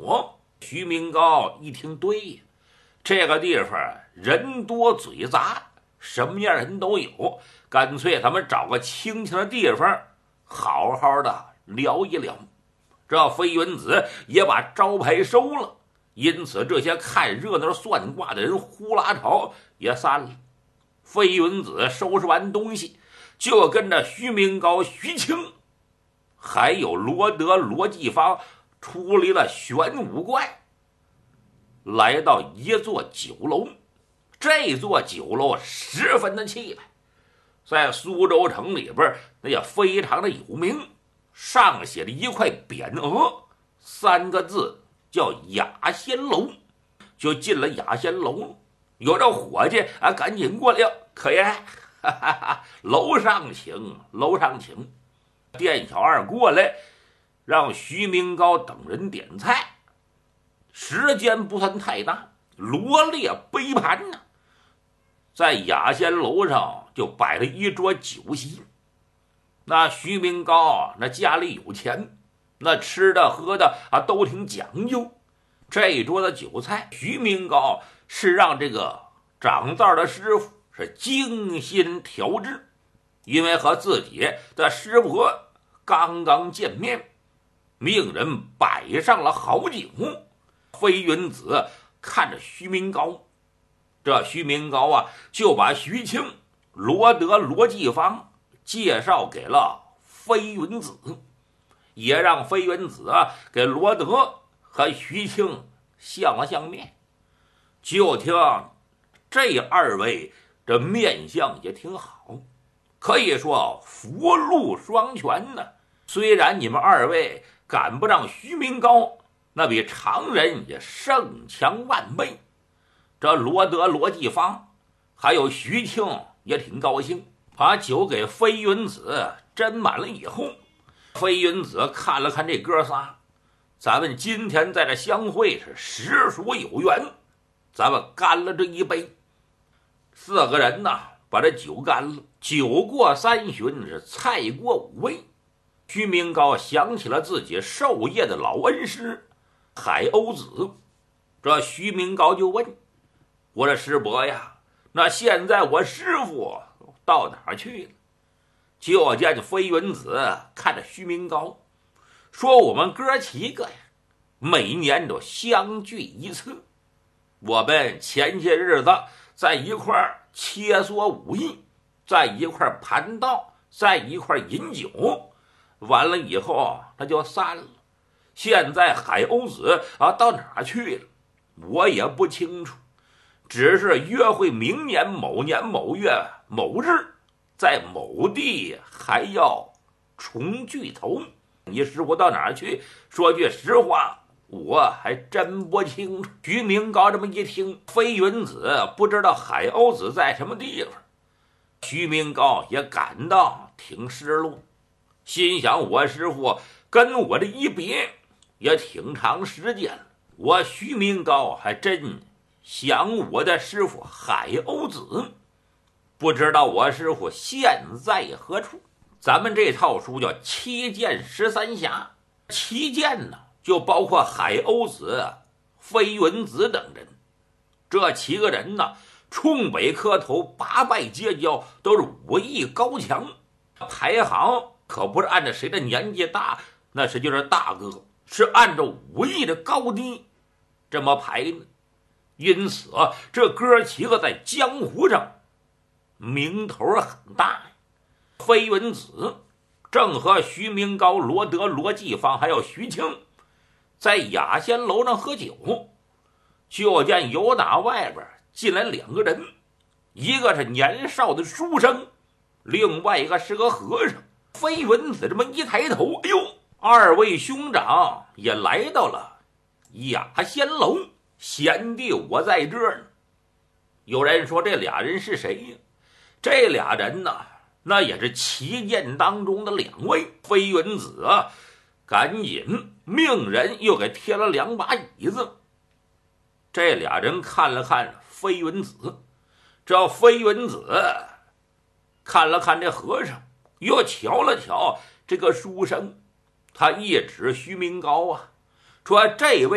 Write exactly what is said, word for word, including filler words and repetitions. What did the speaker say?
所。徐明高一听，对呀，这个地方人多嘴杂，什么样人都有，干脆咱们找个清静的地方好好的聊一聊。这飞云子也把招牌收了，因此这些看热闹算卦的人呼啦朝也散了。飞云子收拾完东西，就跟着徐明高、徐清还有罗德、罗继芳出离了玄武观，来到一座酒楼。这座酒楼十分的气派，在苏州城里边那也非常的有名，上写了一块匾额，三个字叫雅仙楼。就进了雅仙楼，有这伙计啊，赶紧过来，可爷，哈哈哈，楼上请，楼上请。店小二过来，让徐明高等人点菜。时间不算太大，罗列杯盘呢，在雅仙楼上就摆了一桌酒席。那徐明高那家里有钱，那吃的喝的啊都挺讲究。这一桌的酒菜，徐明高是让这个掌灶的师傅是精心调制，因为和自己的师伯刚刚见面，命人摆上了好酒。飞云子看着徐明高，这徐明高啊，就把徐清、罗德、罗继芳介绍给了飞云子，也让飞云子啊给罗德和徐清相了相面。就听这二位这面相也挺好，可以说福禄双全呢。虽然你们二位赶不上徐明高，那比常人也胜强万倍。这罗德、罗继芳还有徐庆也挺高兴，把酒给飞云子斟满了以后，飞云子看了看这哥仨，咱们今天在这相会是实属有缘，咱们干了这一杯。四个人呢把这酒干了，酒过三巡，是菜过五味。徐明高想起了自己授业的老恩师海鸥子，这徐明高就问，我这师伯呀，那现在我师傅到哪儿去了？就见飞云子看着徐明高说，我们哥几个呀，每年都相聚一次，我们前些日子在一块儿切磋武艺，在一块儿盘道，在一块儿饮酒，完了以后他就散了。现在海鸥子啊到哪儿去了我也不清楚，只是约会明年某年某月某日，在某地还要重聚头。你师傅到哪儿去？说句实话，我还真不清楚。徐明高这么一听，飞云子不知道海鸥子在什么地方，徐明高也感到挺失落，心想我师傅跟我这一别也挺长时间了，我徐明高还真想我的师傅海鸥子，不知道我师傅现在何处。咱们这套书叫七剑十三侠，七剑呢就包括海鸥子、飞云子等人。这七个人呢冲北磕头，八拜结交，都是武艺高强，排行可不是按照谁的年纪大，那是就是大哥，是按照武艺的高低这么排呢。因此啊，这哥几个在江湖上名头很大。飞云子正和徐明高、罗德、罗继芳还有徐清在雅仙楼上喝酒，就见由打外边进来两个人，一个是年少的书生，另外一个是个和尚。飞云子这么一抬头，哎呦，二位兄长也来到了雅仙楼，贤弟我在这儿呢。有人说这俩人是谁呀？这俩人呢，那也是旗舰当中的两位。飞云子啊，赶紧命人又给添了两把椅子。这俩人看了看飞云子，这飞云子看了看这和尚，又瞧了瞧这个书生，他一指徐明高啊，说这位